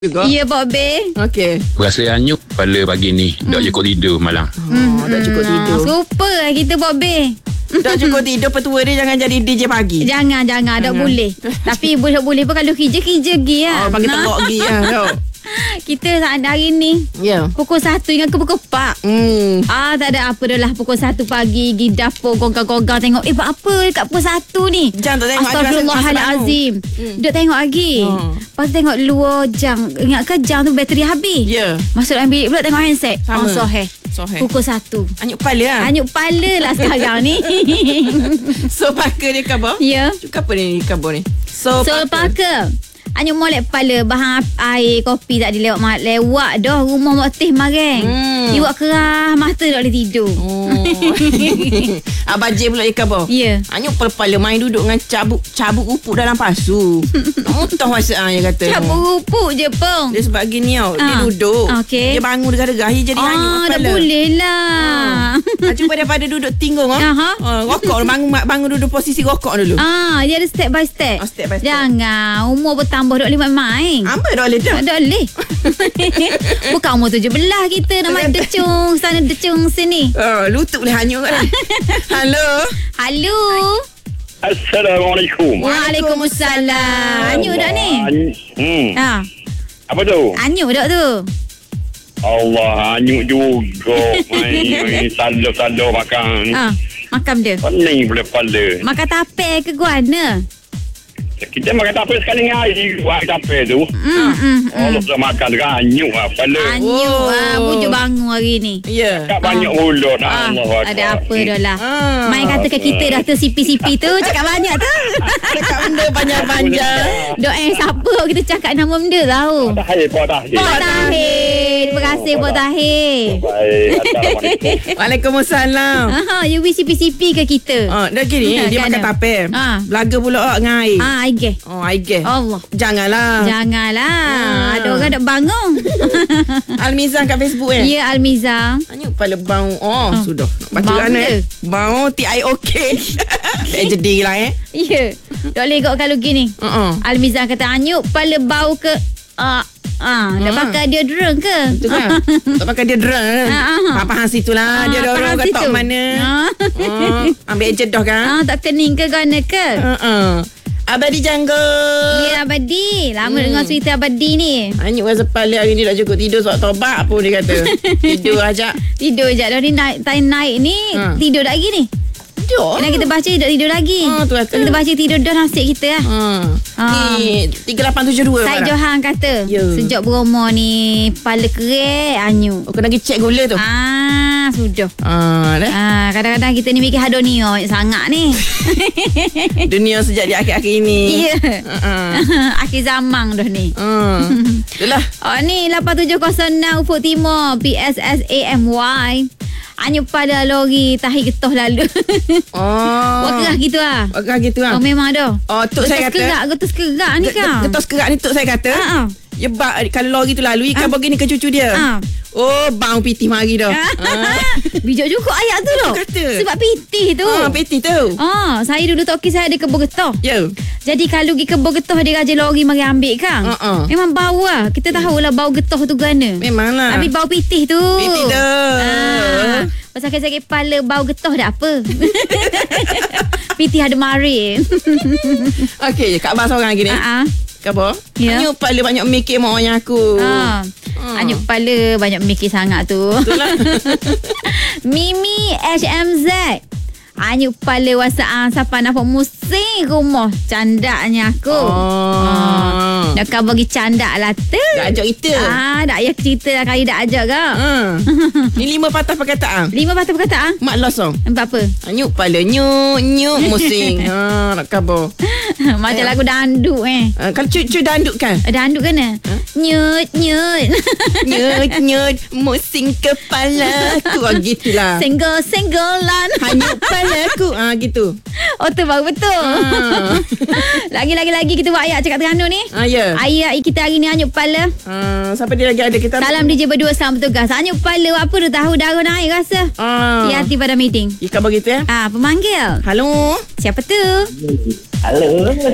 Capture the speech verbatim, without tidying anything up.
juga. Ya, Bob B. Okey. Rasa anyuk kepala pagi ni. Hmm. Tak cukup tidur malam. Hmm, oh, tak cukup tidur. Super lah kita, Bob B. Tak cukup tidur, petua dia jangan jadi D J pagi. Jangan, jangan. Tak boleh. Tapi boleh-boleh pun kalau kerja-kerja pergi lah. Oh, pagi telok pergi lah. Kita hari ni Ya. pukul satu hingga ke pukul empat. Hmm. Ah, tak ada apa dah lah. Pukul satu pagi pergi dapur gonggang-gonggang tengok. Eh, buat apa dekat pukul satu ni? Jangan tak tengok. Astagfirullahalazim. Hmm. Duk tengok lagi. Hmm. Lepas tu tengok luar jang. Ingat ke jang tu bateri habis? Ya. Masuk dalam bilik pula tengok handset. Sama. Oh, soheh. Soheh. Pukul satu. Anyuk kepala lah. Anyuk kepala lah sekarang ni. So Parker ni khabar? Ya. Cuka apa ni khabar ni? So, So, Parker. Anyuk molek kepala bahan air kopi tak dilewat lewat dah rumah mak teh mareng. Hmm. Iwak kerah mata tak boleh tidur. Oh. Abang J pula dia khabar. Ya. Anyuk kepala main duduk dengan cabuk cabuk rupuk dalam pasu. Mutah masa ah dia kata. Cabut rupuk je pong. Dia sebab gini tau. Dia Ah. duduk. Okey. Dia bangun degar-degar. Dia jadi anyuk Ah, kepala. dah boleh lah. Ah, cuba daripada duduk tinggung ah. Aha. Ah, rokok bangun bangun duduk posisi rokok dulu. Ah, dia ada step by step. Ah, step by step. Jangan. Umur bertambah dok lima main. Apa dah boleh dah? Tak boleh. Bukan umur tujuh belas kita nak main decung sana decung sini. Oh, lutut boleh hanyut kan. Halo. Halo. Assalamualaikum. Waalaikumsalam. Anyuk dak ni? Hmm. Ha. Apa tu? Anyuk dak tu? Allah, anyuk juga. Main saldo-saldo makan. Ha. Makam dia. Pening pula kepala. Makan tape ke guana? Kita makan tape sekali dengan air. Air tape tu. Hmm, hmm, hmm. Allah sudah makan dengan anyuk lah kepala. Anyuk Oh. ah, bujuk bangun hari ni. Ya. Tak banyak mulut. Ah, Allah ada apa dah lah. Ah. Main katakan kita dah tersipi-sipi tu. Cakap banyak tu. Cakap benda panjang-panjang. Dok eh siapa kita cakap nama benda tahu. Tahir, Pak Tahir. Pak Tahir. Terima kasih Pak Tahir. Baik. Assalamualaikum. Waalaikumsalam. Aha, you wish sipi-sipi ke kita? Ah, dah gini Ha, dia kan makan ada. tape. Ah. Belaga pula ah, dengan air. Ah, I guess. Oh, I guess. Allah. Janganlah. Janganlah. Ah. Ada orang nak bangun. Almizan kat Facebook eh. Ya, Almiza. Anyuk kepala bau. Oh, Ah. sudah. Nak baca Bau kan dia. eh. Bau T I O K. Tak jadi lah eh. Ya. Tak boleh kau kalau gini. Uh-uh. Almiza kata anyuk kepala bau ke ah ah dah Hmm. pakai deodorant ke? Betul kan? Tak pakai dia drone. Ah, ah. Faham situ lah. Dia Ah, ada orang faham kat situ. tok mana. Ah. Ah, ambil jedah kan? Ah, tak kening ke gana ke? Uh-uh. Abadi Jungle. Ya, Abadi. Lama hmm. dengar cerita Abadi ni. Anyuk rasa kepala hari ni tak cukup tidur sebab tobat pun dia kata. Tidur ajak. Tidur je. Dah ni naik, time naik ni. Ha. Tidur lagi ni. Tidur. Kena kita baca tidur, tidur lagi. Ah, tu kata. Kita baca tidur dah nasib kita lah. Hmm. Ah. Ni tiga lapan tujuh dua. Said Johan kata. Ya. Sejak beromo ni. Kepala kerek anyuk. Oh, kena pergi cek gula tu. Ah, sudah. Ah, dah. Ah, kadang-kadang kita ni mikir hadonia sangat ni. Dunia sejak di akhir-akhir ini. Ya. Uh-uh. Akhir zaman dah ni. Hmm. Itulah. Oh ni lapan tujuh kosong enam Ufuk Timur P S S A M Y. Anyuk pada lori tahi getah lalu. Oh. Buat kerah gitu ah. Agak gitu Oh lah. memang dah. Oh, tuk saya kata. Getas kerak, getas kerak ni kan. Getos kerak ni tuk saya kata. Ha ah. Ya, bak, kalau lori tu lalu, ikan Ah. bagi ni ke cucu dia. Ah. Oh, bang pitih mari dah. Ah. Bijak juga ayat tu dah. kata. Sebab pitih tu. Ah, pitih tu. Ah, saya dulu tak okey saya ada kebun getah. Ya. Jadi kalau pergi kebun getah dia raja lori mari ambil kan. Uh-uh. Memang bau lah. Kita tahulah bau getah tu gana. Memanglah. Tapi bau pitih tu. Pitih tu. Ah, sakit-sakit kepala bau getah dah apa. Pitih ada marin. Okey, Kak Abah seorang lagi ni. Ah, ah. Kak Abah. Ya. Hanya kepala banyak mikir maunya aku. Ah. Ah. Anyuk kepala banyak mikir sangat tu. Itulah. Mimi H M Z. Anyuk kepala wasaan siapa nampak musim rumah candaknya aku. Oh. Ah. Dah kau bagi candak lah tu. Tak ajak kita. Ah, tak payah cerita lah kali dak ajak ke. Hmm. Ni lima patah perkataan. Lima patah perkataan. Mak losong. Nampak apa? Nyuk kepala nyuk nyuk musing. Ha, nak khabar. Macam lagu danduk eh. Ha, kalau cucu danduk kan? Danduk kan eh? Nyut nyut. Nyut nyut musing kepala aku. Ah, gitulah. Senggol-senggolan. Hanyut kepala aku. Ah, gitu. Oh tu baru betul. Ah. Lagi-lagi-lagi kita buat ayat cakap Terengganu ni. Ah, ya. Ayat kita hari ni anyuk kepala. Ah, siapa dia lagi ada kita? Salam D J berdua selamat bertugas. Anyuk kepala apa tu tahu darah naik rasa. Ah. Hati-hati pada meeting. Ikan begitu ya. Ah, pemanggil. Halo. Siapa tu? Halo.